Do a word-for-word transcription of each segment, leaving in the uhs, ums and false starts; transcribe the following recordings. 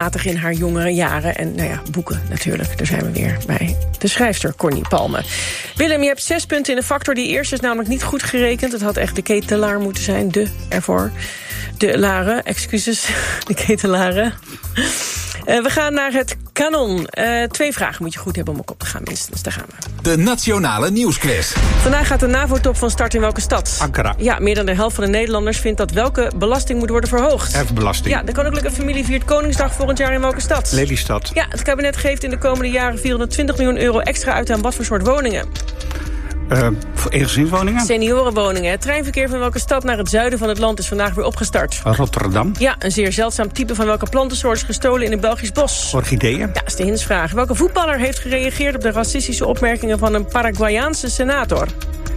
regelmatig in haar jongere jaren. En nou ja, boeken natuurlijk. Daar zijn we weer bij de schrijfster Connie Palme. Willem, je hebt zes punten in de factor. Die eerste is namelijk niet goed gerekend. Het had echt de ketelaar moeten zijn. De ervoor. De laren, excuses. De ketelaren. Uh, we gaan naar het kanon. Uh, twee vragen moet je goed hebben om op kop te gaan, minstens. Daar gaan we. De Nationale Nieuwsquiz. Vandaag gaat de NAVO-top van start in welke stad? Ankara. Ja, meer dan de helft van de Nederlanders vindt dat welke belasting moet worden verhoogd? Erfbelasting. Ja, de koninklijke familie viert Koningsdag volgend jaar in welke stad? Lelystad. Ja, het kabinet geeft in de komende jaren vierhonderdtwintig miljoen euro extra uit aan wat voor soort woningen? Uh, voor eengezinswoningen? Seniorenwoningen. Het treinverkeer van welke stad naar het zuiden van het land is vandaag weer opgestart? Rotterdam. Ja, een zeer zeldzaam type van welke plantensoort is gestolen in een Belgisch bos? Orchideeën. Ja, dat is de hinsvraag. Welke voetballer heeft gereageerd op de racistische opmerkingen van een Paraguayaanse senator?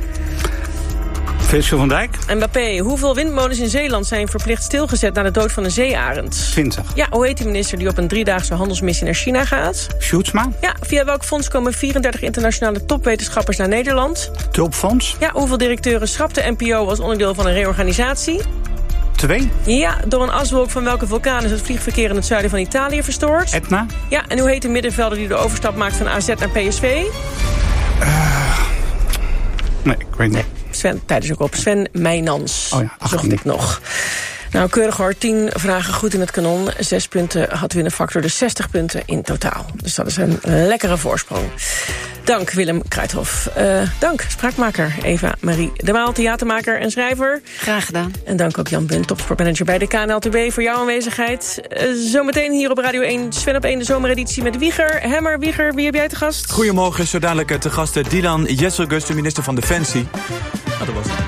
Virgil van Dijk. Mbappé. Hoeveel windmolens in Zeeland zijn verplicht stilgezet na de dood van een zeearend? twintig. Ja, hoe heet die minister die op een driedaagse handelsmissie naar China gaat? Sjoerdsma. Ja, via welk fonds komen vierendertig internationale topwetenschappers naar Nederland? Tulpfonds. Ja, hoeveel directeuren schrapt de N P O als onderdeel van een reorganisatie? Twee. Ja, door een aswolk van welke vulkaan is het vliegverkeer in het zuiden van Italië verstoord? Etna. Ja, en hoe heet de middenvelder die de overstap maakt van A Z naar P S V? Uh, nee, ik weet niet. Sven, tijdens ook op Sven Meijnans. Oh ja, zocht ik nog. Nou, keurig hoor. Tien vragen goed in het kanon. Zes punten had winnen factor, dus zestig punten in totaal. Dus dat is een lekkere voorsprong. Dank Willem Kruithof. Uh, dank spraakmaker Eva-Marie de Waal, theatermaker en schrijver. Graag gedaan. En dank ook Jan Bunt, topsportmanager bij de K N L T B, voor jouw aanwezigheid. Uh, zometeen hier op Radio één, Sven op één, de zomereditie met Wieger. Hemmer, Wieger, wie heb jij te gast? Goedemorgen, zo dadelijk te gast Dylan Jesselgus, de minister van Defensie. Nou, dat was het.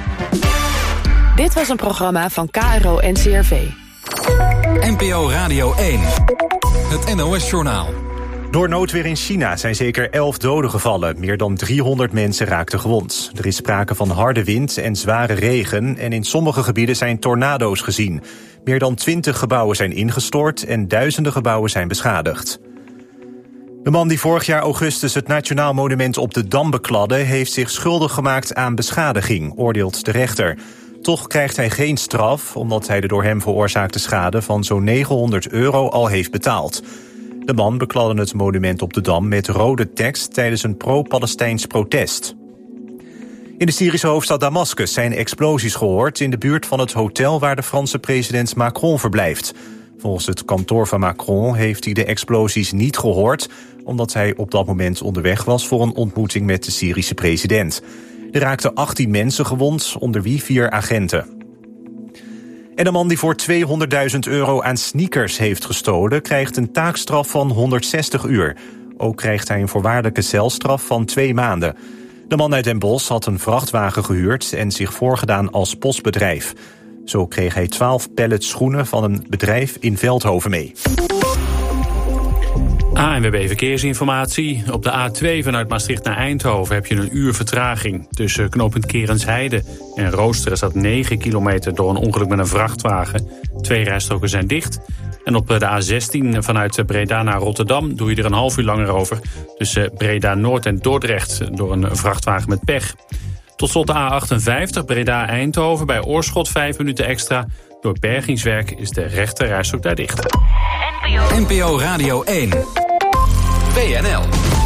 Dit was een programma van K R O N C R V. N P O Radio één. Het N O S-journaal. Door noodweer in China zijn zeker elf doden gevallen. Meer dan driehonderd mensen raakten gewond. Er is sprake van harde wind en zware regen en in sommige gebieden zijn tornado's gezien. Meer dan twintig gebouwen zijn ingestort en duizenden gebouwen zijn beschadigd. De man die vorig jaar augustus het Nationaal Monument op de Dam bekladde, heeft zich schuldig gemaakt aan beschadiging, oordeelt de rechter. Toch krijgt hij geen straf, omdat hij de door hem veroorzaakte schade van zo'n negenhonderd euro al heeft betaald. De man bekladde het monument op de Dam met rode tekst tijdens een pro-Palestijns protest. In de Syrische hoofdstad Damascus zijn explosies gehoord in de buurt van het hotel waar de Franse president Macron verblijft. Volgens het kantoor van Macron heeft hij de explosies niet gehoord, omdat hij op dat moment onderweg was voor een ontmoeting met de Syrische president. Er raakten achttien mensen gewond, onder wie vier agenten. En de man die voor tweehonderdduizend euro aan sneakers heeft gestolen, krijgt een taakstraf van honderdzestig uur. Ook krijgt hij een voorwaardelijke celstraf van twee maanden. De man uit Den Bosch had een vrachtwagen gehuurd en zich voorgedaan als postbedrijf. Zo kreeg hij twaalf pallets schoenen van een bedrijf in Veldhoven mee. A N W B Verkeersinformatie. Op de A twee vanuit Maastricht naar Eindhoven heb je een uur vertraging. Tussen knooppunt Kerensheide en Roosteren staat negen kilometer door een ongeluk met een vrachtwagen. Twee rijstroken zijn dicht. En op de A zestien vanuit Breda naar Rotterdam doe je er een half uur langer over. Tussen Breda Noord en Dordrecht door een vrachtwagen met pech. Tot slot de A achtenvijftig Breda-Eindhoven bij Oorschot vijf minuten extra. Door bergingswerk is de rechter rijstrook daar dicht. N P O Radio één. B N L.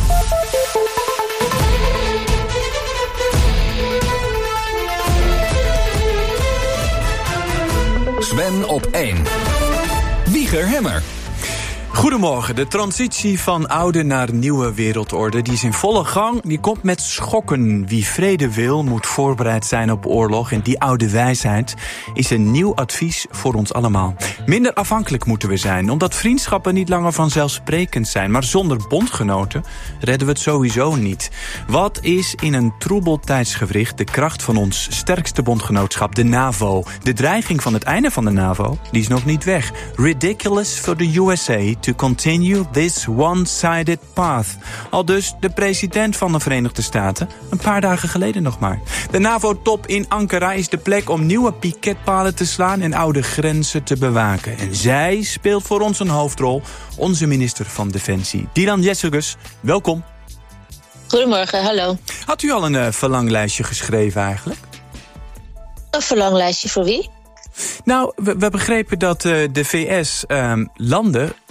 Sven op één. Wieger Hemmer. Goedemorgen. De transitie van oude naar nieuwe wereldorde die is in volle gang. Die komt met schokken. Wie vrede wil, moet voorbereid zijn op oorlog. En die oude wijsheid is een nieuw advies voor ons allemaal. Minder afhankelijk moeten we zijn, omdat vriendschappen niet langer vanzelfsprekend zijn. Maar zonder bondgenoten redden we het sowieso niet. Wat is in een troebel tijdsgewricht de kracht van ons sterkste bondgenootschap, de NAVO? De dreiging van het einde van de NAVO, die is nog niet weg. Ridiculous for the U S A to continue this one-sided path. Al dus de president van de Verenigde Staten, een paar dagen geleden nog maar. De NAVO-top in Ankara is de plek om nieuwe piketpalen te slaan en oude grenzen te bewaken. En zij speelt voor ons een hoofdrol, onze minister van Defensie, Dylan Jesselgus. Welkom. Goedemorgen, hallo. Had u al een uh, verlanglijstje geschreven eigenlijk? Een verlanglijstje voor wie? Nou, we, we begrepen dat uh, de V S uh, landen